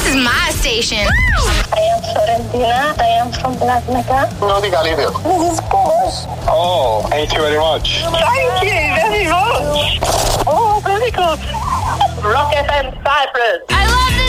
This is my station. I am Florentina. I am from Black Mecca. No diga líder. This is Porsche. Oh, thank you very much. Thank you very much. Oh, very good. Rock FM Cyprus. I love